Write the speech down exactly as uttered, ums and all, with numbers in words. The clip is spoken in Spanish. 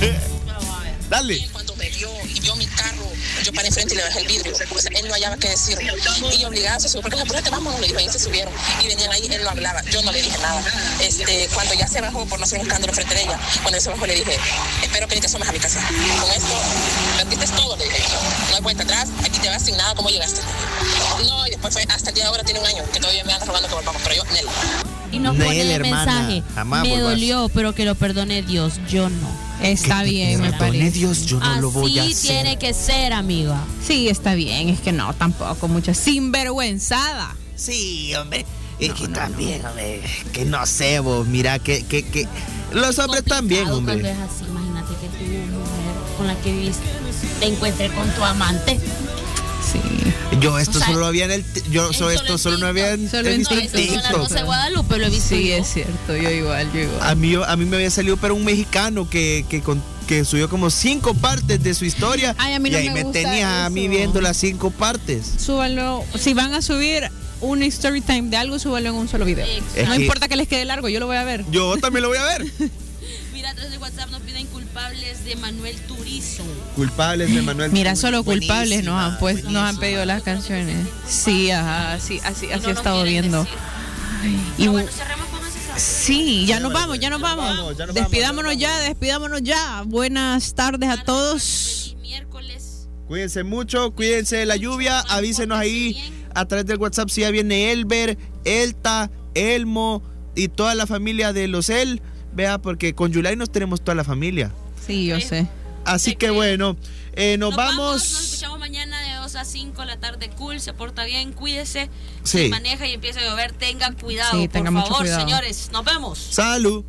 Dale. Y cuando me vio y vio mi carro, yo paré enfrente y le bajé el vidrio. O sea, él no hallaba qué decir. Y yo obligada se subió, porque se apúrate, vámonos, le dijo, ahí se subieron. Y venían ahí, él no hablaba, yo no le dije nada. Este, cuando ya se bajó, por no hacer un escándalo frente de ella, cuando él se bajó le dije, espero que ni te asomes a mi casa. Con esto, perdiste todo, le dije. No hay vuelta atrás, aquí te vas sin nada, ¿cómo llegaste? No, y después fue, hasta el día de ahora tiene un año, que todavía me anda rogando que volvamos, pero yo, Nel. Y nos Nel, pone el hermana, mensaje, jamás me volvás. dolió, pero que lo perdone Dios, yo no. Está bien, me parece. Dios, yo no lo voy a Así hacer. tiene que ser, amiga. Sí, está bien, es que no, tampoco mucho. Sinvergüenzada. Sí, hombre. Es no, que no, también, no. hombre, que no sé, vos, mira, que, que, que los hombres también, hombre. Cuando es así, imagínate que tu mujer con la que viviste te encuentres con tu amante. Sí. Yo esto O sea, solo lo había en el t- yo solo esto solo no había en, Solo he en visto en TikTok. Eso en la TikTok. Rosa de Guadalupe lo he visto Sí, yo. es cierto, yo igual, yo igual. A mí a mí me había salido pero un mexicano que que con, que subió como cinco partes de su historia. Ay, a mí no y ahí me me gusta tenía a mí eso. viendo las cinco partes. Súbanlo, si van a subir un story time de algo, súbanlo en un solo video. Exacto. No Es que- importa que les quede largo, yo lo voy a ver. Yo también lo voy a ver. Mira, a través de WhatsApp nos piden culpables de Manuel Turizo. Culpables de Manuel. Mira, solo Buenísima, culpables nos han pues, nos han buenísima. pedido las canciones. Sí, ajá, sí, así, Y así no he nos estado quieren viendo. decir. Y Pero bueno, cerremos con ese saludo. sí, ya nos vamos, ya nos vamos. vamos, ya nos Despidámonos vamos, ya nos ya, despidámonos ya. Buenas tardes a todos. Feliz miércoles. Cuídense mucho, cuídense de la lluvia, avísenos ahí a través del WhatsApp si ya viene Elber, Elta, Elmo y toda la familia de los El, vea, porque con Yulai nos tenemos toda la familia. Sí, yo sé. Así Te que creo. bueno, eh, nos, Nos vamos. Nos escuchamos mañana de dos a cinco de la tarde. Cool, se porta bien, cuídese. Sí. Si maneja y empieza a llover, tengan cuidado, Sí, por tengan mucho favor, cuidado. señores. Nos vemos. Salud.